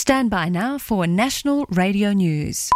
Stand by now for National Radio News.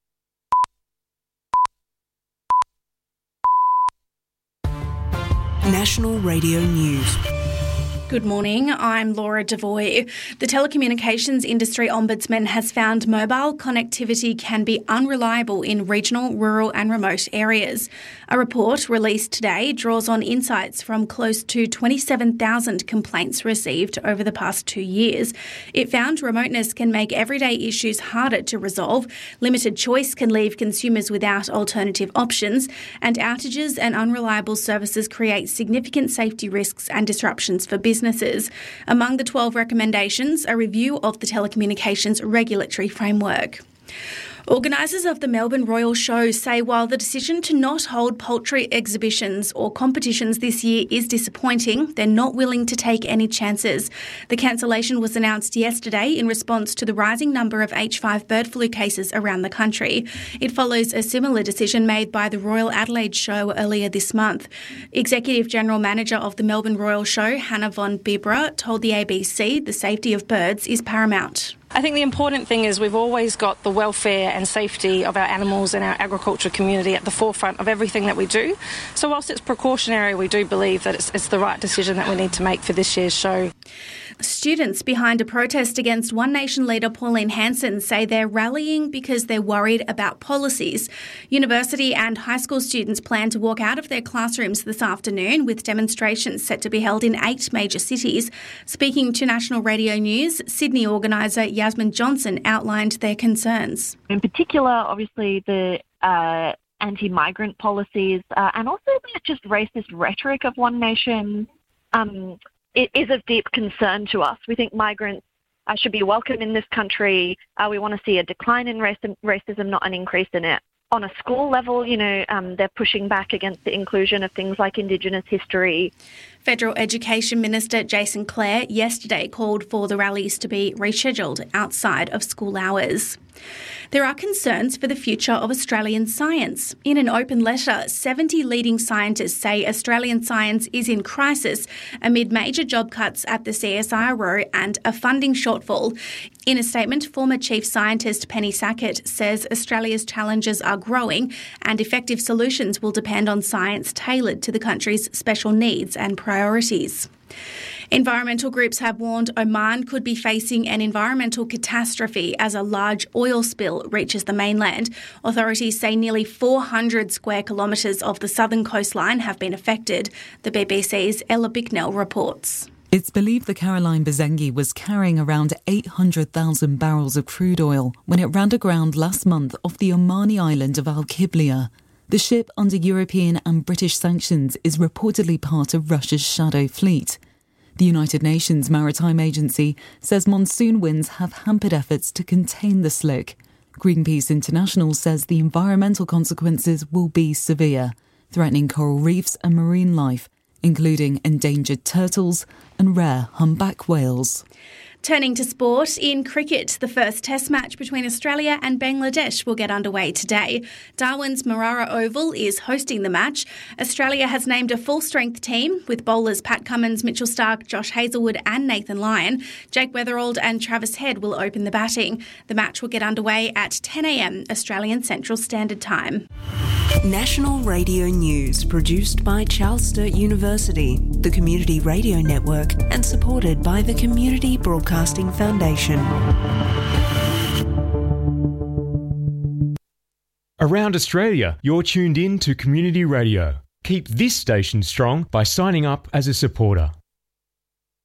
National Radio News. Good morning, I'm Laura Devoy. The telecommunications industry ombudsman has found mobile connectivity can be unreliable in regional, rural and remote areas. A report released today draws on insights from close to 27,000 complaints received over the past 2 years. It found remoteness can make everyday issues harder to resolve, limited choice can leave consumers without alternative options, and outages and unreliable services create significant safety risks and disruptions for businesses. Among the 12 recommendations, a review of the telecommunications regulatory framework. Organisers of the Melbourne Royal Show say while the decision to not hold poultry exhibitions or competitions this year is disappointing, they're not willing to take any chances. The cancellation was announced yesterday in response to the rising number of H5 bird flu cases around the country. It follows a similar decision made by the Royal Adelaide Show earlier this month. Executive General Manager of the Melbourne Royal Show, Hannah von Bibra, told the ABC the safety of birds is paramount. I think the important thing is we've always got the welfare and safety of our animals and our agriculture community at the forefront of everything that we do. So whilst it's precautionary, we do believe that it's the right decision that we need to make for this year's show. Students behind a protest against One Nation leader Pauline Hanson say they're rallying because they're worried about policies. University and high school students plan to walk out of their classrooms this afternoon with demonstrations set to be held in 8 major cities. Speaking to National Radio News, Sydney organiser Yasmin Johnson outlined their concerns. In particular, obviously, the anti-migrant policies and also the just racist rhetoric of One Nation it is of deep concern to us. We think migrants should be welcome in this country. We want to see a decline in racism, not an increase in it. On a school level, they're pushing back against the inclusion of things like Indigenous history. Federal Education Minister Jason Clare yesterday called for the rallies to be rescheduled outside of school hours. There are concerns for the future of Australian science. In an open letter, 70 leading scientists say Australian science is in crisis amid major job cuts at the CSIRO and a funding shortfall. In a statement, former Chief Scientist Penny Sackett says Australia's challenges are growing and effective solutions will depend on science tailored to the country's special needs and priorities. Environmental groups have warned Oman could be facing an environmental catastrophe as a large oil spill reaches the mainland. Authorities say nearly 400 square kilometres of the southern coastline have been affected. The BBC's Ella Bicknell reports. It's believed the Caroline Bazengi was carrying around 800,000 barrels of crude oil when it ran aground last month off the Omani island of Al-Qiblia. The ship, under European and British sanctions, is reportedly part of Russia's shadow fleet. The United Nations Maritime Agency says monsoon winds have hampered efforts to contain the slick. Greenpeace International says the environmental consequences will be severe, threatening coral reefs and marine life, including endangered turtles and rare humpback whales. Turning to sport, in cricket, the first test match between Australia and Bangladesh will get underway today. Darwin's Marara Oval is hosting the match. Australia has named a full-strength team with bowlers Pat Cummins, Mitchell Starc, Josh Hazlewood and Nathan Lyon. Jake Weatherald and Travis Head will open the batting. The match will get underway at 10 a.m. Australian Central Standard Time. National Radio News, produced by Charles Sturt University, the Community Radio Network, and supported by the Community Broadcasting Foundation. Around Australia, you're tuned in to Community Radio. Keep this station strong by signing up as a supporter.